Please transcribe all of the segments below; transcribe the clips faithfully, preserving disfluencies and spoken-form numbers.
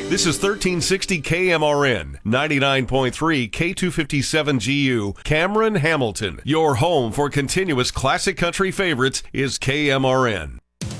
This is thirteen sixty K M R N, ninety-nine point three K two fifty-seven G U, Cameron, Hamilton. Your home for continuous classic country favorites is K M R N.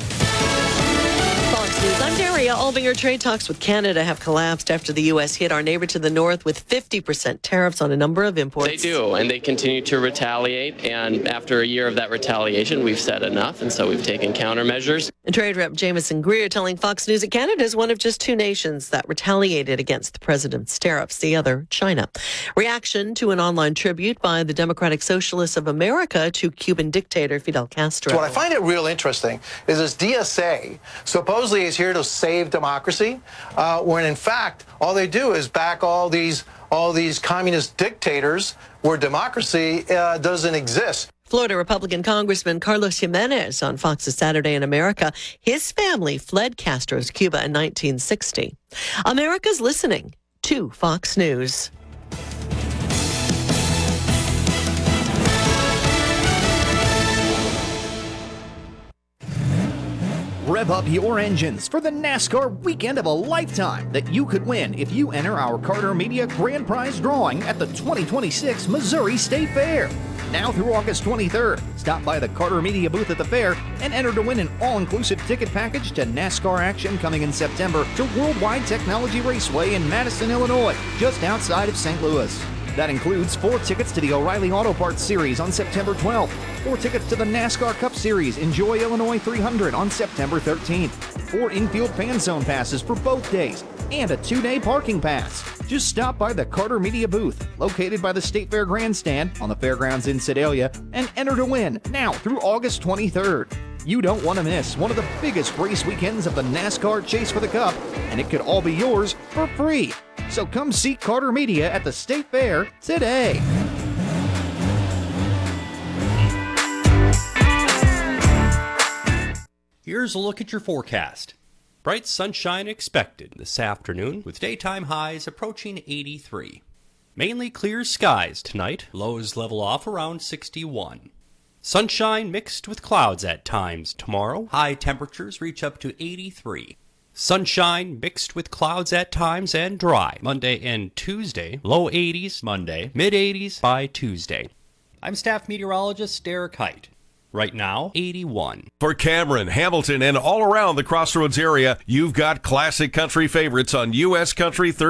Fox News, I'm Daria. Albinger trade talks with Canada have collapsed after the U S hit our neighbor to the north with fifty percent tariffs on a number of imports. They do, and they continue to retaliate. And after a year of that retaliation, we've said enough, and so we've taken countermeasures. And Trade Rep Jameson Greer telling Fox News that Canada is one of just two nations that retaliated against the president's tariffs, the other, China. Reaction to an online tribute by the Democratic Socialists of America to Cuban dictator Fidel Castro. So what I find it real interesting is this D S A supposedly is here to save democracy, uh, when in fact all they do is back all these all these communist dictators where democracy uh, doesn't exist. Florida Republican Congressman Carlos Jimenez on Fox's Saturday in America. His family fled Castro's Cuba in nineteen sixty. America's listening to Fox News. Rev up your engines for the NASCAR weekend of a lifetime that you could win if you enter our Carter Media Grand Prize drawing at the twenty twenty-six Missouri State Fair. Now through August twenty-third, stop by the Carter Media booth at the fair and enter to win an all-inclusive ticket package to NASCAR action coming in September to Worldwide Technology Raceway in Madison, Illinois, just outside of Saint Louis. That includes four tickets to the O'Reilly Auto Parts Series on September twelfth, four tickets to the NASCAR Cup Series Enjoy Illinois three hundred on September thirteenth, four infield fan zone passes for both days, and a two-day parking pass. Just stop by the Carter Media booth, located by the State Fair Grandstand on the fairgrounds in Sedalia, and enter to win now through August twenty-third. You don't want to miss one of the biggest race weekends of the NASCAR Chase for the Cup, and it could all be yours for free. So come see Carter Media at the State Fair today. Here's a look at your forecast. Bright sunshine expected this afternoon with daytime highs approaching eighty-three. Mainly clear skies tonight, lows level off around sixty-one. Sunshine mixed with clouds at times tomorrow, high temperatures reach up to eighty-three. Sunshine mixed with clouds at times and dry Monday and Tuesday, low eighties Monday, mid eighties by Tuesday. I'm staff meteorologist Derek Height. Right now, eighty-one. For Cameron, Hamilton, and all around the Crossroads area, you've got classic country favorites on U S Country thirty.